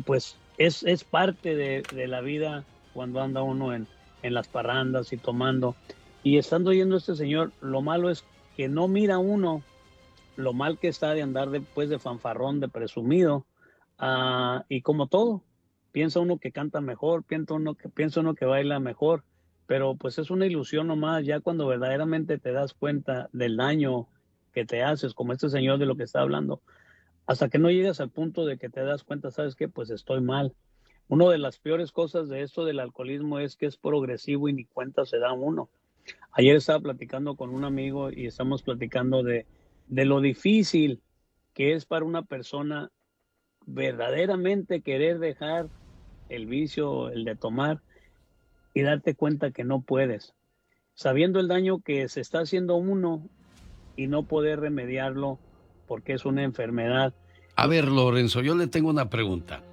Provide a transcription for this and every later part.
pues es parte de la vida cuando anda uno en las parrandas y tomando. Y estando oyendo a este señor, lo malo es que no mira uno lo mal que está de andar después de fanfarrón, de presumido, y como todo, piensa uno que canta mejor, piensa uno que baila mejor, pero pues es una ilusión nomás, ya cuando verdaderamente te das cuenta del daño que te haces, como este señor de lo que está hablando, hasta que no llegas al punto de que te das cuenta, ¿sabes qué? Pues estoy mal. Una de las peores cosas de esto del alcoholismo es que es progresivo y ni cuenta se da uno. Ayer estaba platicando con un amigo y estamos platicando de lo difícil que es para una persona verdaderamente querer dejar el vicio, el de tomar, y darte cuenta que no puedes, sabiendo el daño que se está haciendo uno y no poder remediarlo porque es una enfermedad. A ver, Lorenzo, yo le tengo una pregunta.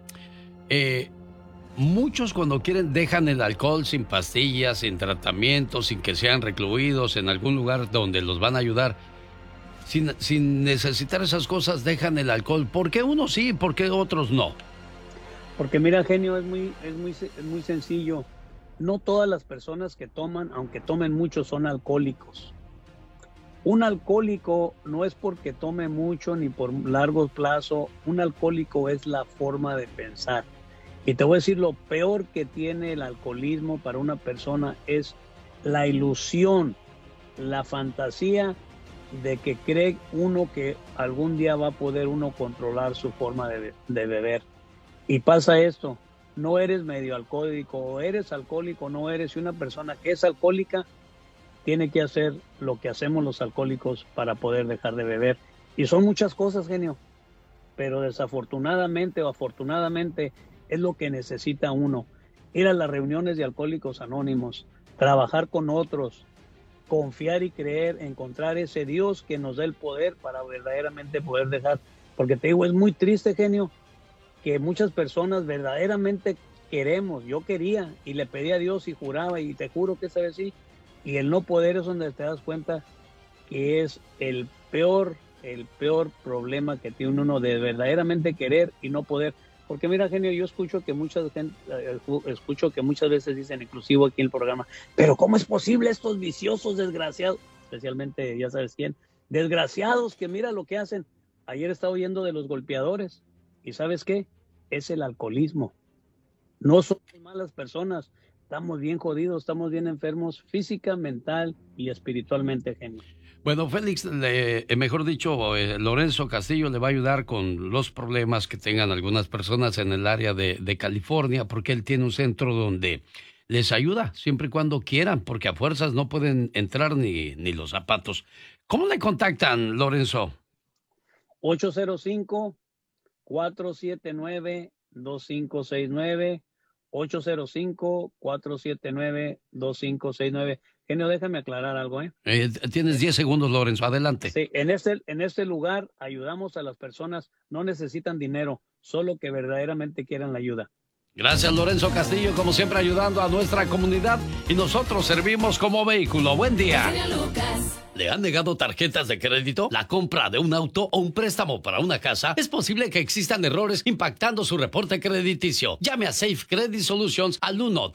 Muchos cuando quieren dejan el alcohol sin pastillas, sin tratamiento, sin que sean recluidos en algún lugar donde los van a ayudar. Sin necesitar esas cosas dejan el alcohol. ¿Por qué unos sí y por qué otros no? Porque mira, genio, es muy sencillo. No todas las personas que toman, aunque tomen mucho, son alcohólicos. Un alcohólico no es porque tome mucho ni por largo plazo. Un alcohólico es la forma de pensar. Y te voy a decir, lo peor que tiene el alcoholismo para una persona es la ilusión, la fantasía de que cree uno que algún día va a poder uno controlar su forma de beber. Y pasa esto, no eres medio alcohólico, o eres alcohólico, no eres. Y una persona que es alcohólica tiene que hacer lo que hacemos los alcohólicos para poder dejar de beber. Y son muchas cosas, genio, pero desafortunadamente o afortunadamente es lo que necesita uno. Ir a las reuniones de Alcohólicos Anónimos, trabajar con otros, confiar y creer, encontrar ese Dios que nos da el poder para verdaderamente poder dejar. Porque te digo, es muy triste, genio, que muchas personas verdaderamente queremos. Yo quería y le pedí a Dios y juraba, y te juro que esa vez sí. Y el no poder es donde te das cuenta que es el peor problema que tiene uno, de verdaderamente querer y no poder. Porque mira, genio, yo escucho que muchas veces dicen, inclusive aquí en el programa, pero ¿cómo es posible estos viciosos desgraciados? Especialmente, ya sabes quién, desgraciados, que mira lo que hacen. Ayer estaba oyendo de los golpeadores, y ¿sabes qué? Es el alcoholismo. No somos malas personas, estamos bien jodidos, estamos bien enfermos física, mental y espiritualmente, genio. Bueno, Félix, mejor dicho, Lorenzo Castillo le va a ayudar con los problemas que tengan algunas personas en el área de California, porque él tiene un centro donde les ayuda siempre y cuando quieran, porque a fuerzas no pueden entrar ni los zapatos. ¿Cómo le contactan, Lorenzo? 805-479-2569, 805-479-2569. Genio, déjame aclarar algo, Tienes 10 segundos, Lorenzo, adelante. Sí, en este lugar ayudamos a las personas, no necesitan dinero, solo que verdaderamente quieran la ayuda. Gracias, Lorenzo Castillo, como siempre ayudando a nuestra comunidad, y nosotros servimos como vehículo. Buen día. ¿Le han negado tarjetas de crédito? ¿La compra de un auto o un préstamo para una casa? Es posible que existan errores impactando su reporte crediticio. Llame a Safe Credit Solutions al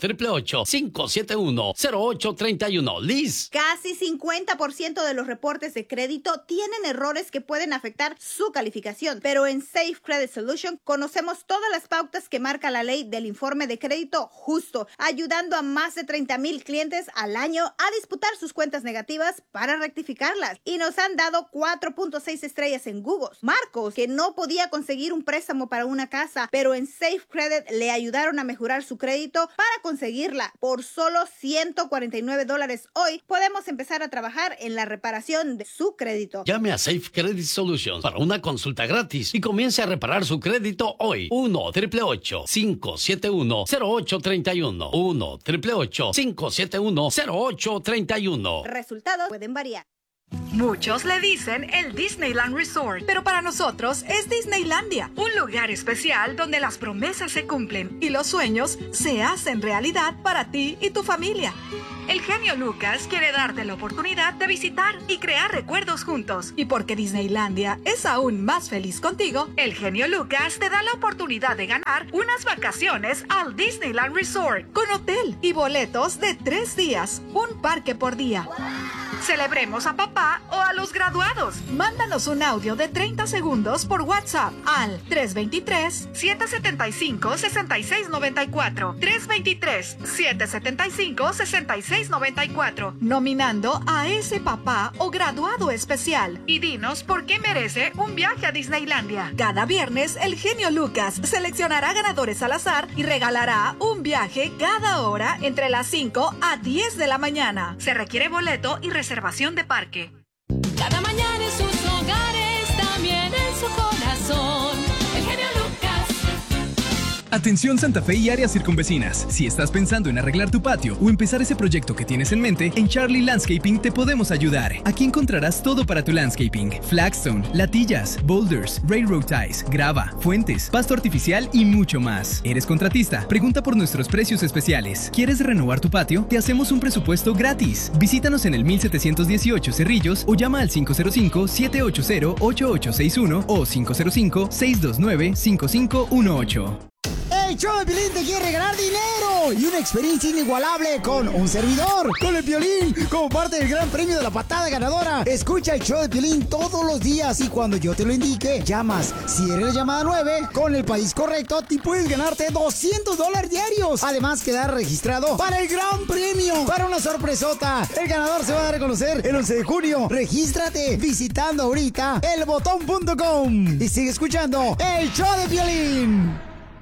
1-888-571-0831. Liz. Casi 50% de los reportes de crédito tienen errores que pueden afectar su calificación, pero en Safe Credit Solutions conocemos todas las pautas que marca la ley del informe de crédito justo, ayudando a más de 30,000 clientes al año a disputar sus cuentas negativas para rectificarlas, y nos han dado 4.6 estrellas en Google. Marcos, que no podía conseguir un préstamo para una casa, pero en Safe Credit le ayudaron a mejorar su crédito para conseguirla. Por solo $149 hoy podemos empezar a trabajar en la reparación de su crédito. Llame a Safe Credit Solutions para una consulta gratis y comience a reparar su crédito hoy. 1-888-571-0831. 1-888-571-0831. Resultados pueden variar. Muchos le dicen el Disneyland Resort, pero para nosotros es Disneylandia, un lugar especial donde las promesas se cumplen y los sueños se hacen realidad para ti y tu familia. El genio Lucas quiere darte la oportunidad de visitar y crear recuerdos juntos. Y porque Disneylandia es aún más feliz contigo, el genio Lucas te da la oportunidad de ganar unas vacaciones al Disneyland Resort con hotel y boletos de 3 días, un parque por día. Celebremos a papá o a los graduados. Mándanos un audio de 30 segundos por WhatsApp al 323-775-6694. 323-775-6694. Nominando a ese papá o graduado especial. Y dinos por qué merece un viaje a Disneylandia. Cada viernes, el genio Lucas seleccionará ganadores al azar y regalará un viaje cada hora entre las 5 a 10 de la mañana. Se requiere boleto y reservación de parque. Cada mañana en sus hogares, también en su corazón, el genio Lucas. Atención Santa Fe y áreas circunvecinas. Si estás pensando en arreglar tu patio o empezar ese proyecto que tienes en mente, en Charlie Landscaping te podemos ayudar. Aquí encontrarás todo para tu landscaping: flagstone, latillas, boulders, railroad ties, grava, fuentes, pasto artificial y mucho más. ¿Eres contratista? Pregunta por nuestros precios especiales. ¿Quieres renovar tu patio? Te hacemos un presupuesto gratis. Visítanos en el 1718 Cerrillos o llama al 505-780-8861 o 505-629-5518. El show de Piolín te quiere regalar dinero y una experiencia inigualable con un servidor, con el Piolín, como parte del gran premio de la patada ganadora. Escucha el show de Piolín todos los días y cuando yo te lo indique, llamas. Si eres la llamada 9, con el país correcto, te puedes ganarte $200 diarios. Además, quedar registrado para el gran premio, para una sorpresota. El ganador se va a dar a conocer el 11 de junio. Regístrate visitando ahorita elbotón.com y sigue escuchando el show de Piolín.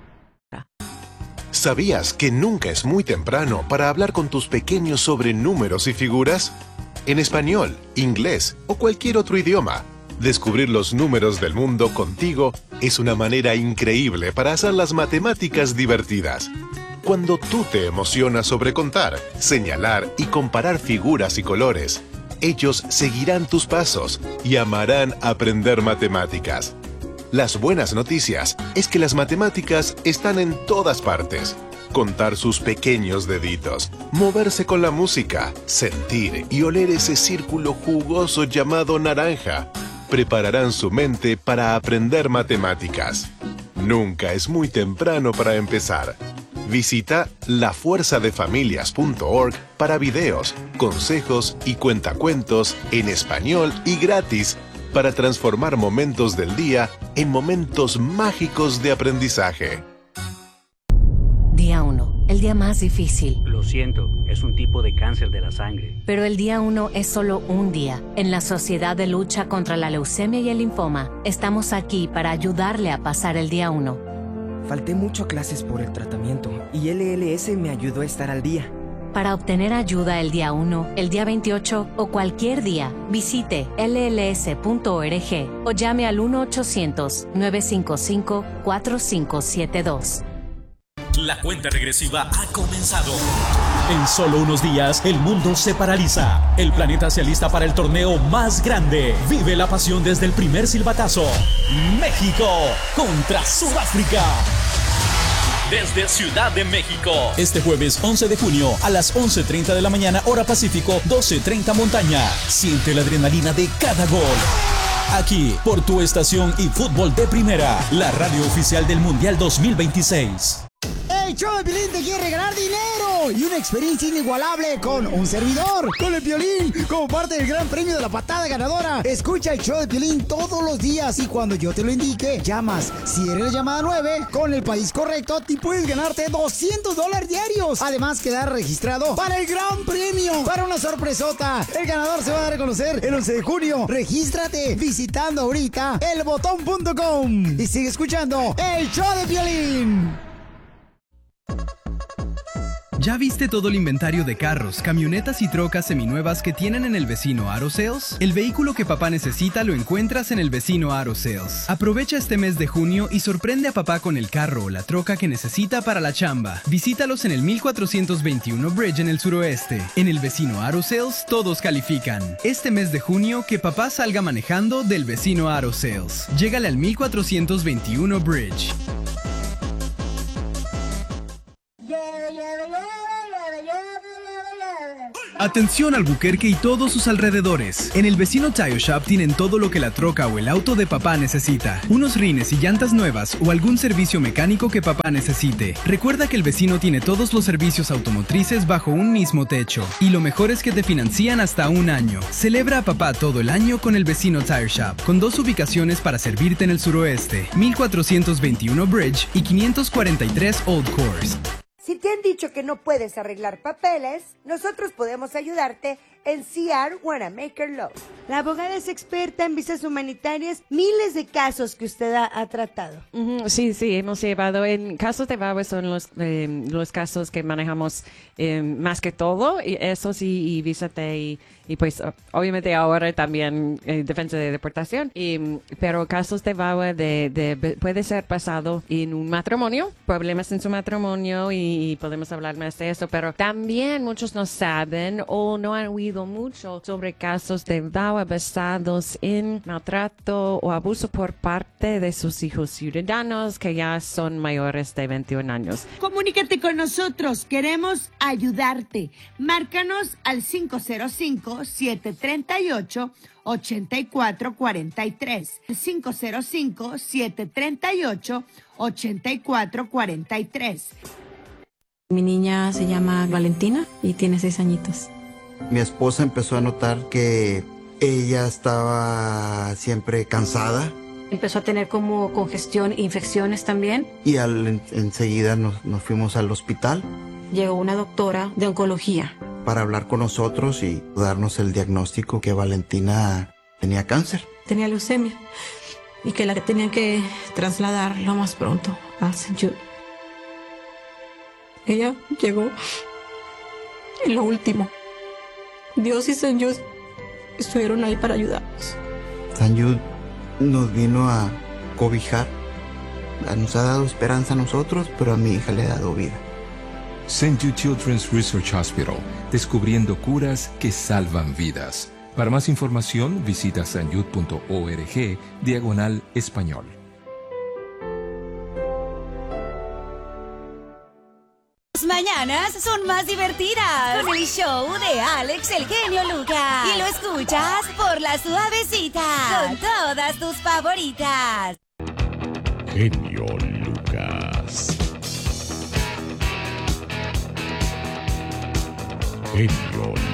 ¿Sabías que nunca es muy temprano para hablar con tus pequeños sobre números y figuras? En español, inglés o cualquier otro idioma, descubrir los números del mundo contigo es una manera increíble para hacer las matemáticas divertidas. Cuando tú te emocionas sobre contar, señalar y comparar figuras y colores, ellos seguirán tus pasos y amarán aprender matemáticas. Las buenas noticias es que las matemáticas están en todas partes. Contar sus pequeños deditos, moverse con la música, sentir y oler ese círculo jugoso llamado naranja, prepararán su mente para aprender matemáticas. Nunca es muy temprano para empezar. Visita lafuerzadefamilias.org para videos, consejos y cuentacuentos en español y gratis, para transformar momentos del día en momentos mágicos de aprendizaje. Día 1, el día más difícil. Lo siento, es un tipo de cáncer de la sangre. Pero el día 1 es solo un día. En la Sociedad de Lucha contra la Leucemia y el Linfoma, estamos aquí para ayudarle a pasar el día 1. Falté mucho a clases por el tratamiento y LLS me ayudó a estar al día. Para obtener ayuda el día 1, el día 28 o cualquier día, visite lls.org o llame al 1-800-955-4572. La cuenta regresiva ha comenzado. En solo unos días, el mundo se paraliza. El planeta se alista para el torneo más grande. Vive la pasión desde el primer silbatazo. México contra Sudáfrica. Desde Ciudad de México. Este jueves 11 de junio a las 11:30 de la mañana, hora Pacífico, 12:30 montaña. Siente la adrenalina de cada gol. Aquí, por tu estación y fútbol de primera, la radio oficial del Mundial 2026. El show de Piolín te quiere regalar dinero y una experiencia inigualable con un servidor, con el Piolín, como parte del gran premio de la patada ganadora. Escucha el show de Piolín todos los días y cuando yo te lo indique, llamas. Si eres la llamada 9, con el país correcto, te puedes ganarte $200 diarios. Además, quedar registrado para el gran premio, para una sorpresota. El ganador se va a dar a conocer el 11 de junio. Regístrate visitando ahorita elbotón.com y sigue escuchando el show de Piolín. ¿Ya viste todo el inventario de carros, camionetas y trocas seminuevas que tienen en el vecino Auto Sales? El vehículo que papá necesita lo encuentras en el vecino Auto Sales. Aprovecha este mes de junio y sorprende a papá con el carro o la troca que necesita para la chamba. Visítalos en el 1421 Bridge en el suroeste. En el vecino Auto Sales todos califican. Este mes de junio que papá salga manejando del vecino Auto Sales. Llégale al 1421 Bridge. Atención Albuquerque y todos sus alrededores. En el vecino Tire Shop tienen todo lo que la troca o el auto de papá necesita. Unos rines y llantas nuevas o algún servicio mecánico que papá necesite. Recuerda que el vecino tiene todos los servicios automotrices bajo un mismo techo. Y lo mejor es que te financian hasta un año. Celebra a papá todo el año con el vecino Tire Shop, con 2 ubicaciones para servirte en el suroeste. 1421 Bridge y 543 Old Course. Si te han dicho que no puedes arreglar papeles, nosotros podemos ayudarte en CR Wanamaker Law. La abogada es experta en visas humanitarias, miles de casos que usted ha tratado. Sí, hemos llevado en casos de VAWA son los casos que manejamos más que todo, y eso sí, y visa T y pues obviamente ahora también defensa de deportación, pero casos de VAWA puede ser pasado en un matrimonio, problemas en su matrimonio y podemos hablar más de eso, pero también muchos no saben o no han oído mucho sobre casos de VAWA basados en maltrato o abuso por parte de sus hijos ciudadanos que ya son mayores de 21 años. Comunícate con nosotros, queremos ayudarte. Márcanos al 505-738-8443. 505-738-8443. Mi niña se llama Valentina y tiene 6 añitos. Mi esposa empezó a notar que ella estaba siempre cansada. Empezó a tener como congestión, infecciones también. Y enseguida nos fuimos al hospital. Llegó una doctora de oncología para hablar con nosotros y darnos el diagnóstico que Valentina tenía cáncer. Tenía leucemia y que la tenían que trasladar lo más pronto al St. Jude. Ella llegó en lo último. Dios y St. Jude estuvieron ahí para ayudarnos. St. Jude nos vino a cobijar. Nos ha dado esperanza a nosotros, pero a mi hija le ha dado vida. St. Jude Children's Research Hospital, descubriendo curas que salvan vidas. Para más información, visita stjude.org/español. Mañanas son más divertidas con el show de Alex el genio Lucas y lo escuchas por La Suavecita con todas tus favoritas. Genio Lucas. Genio Lucas.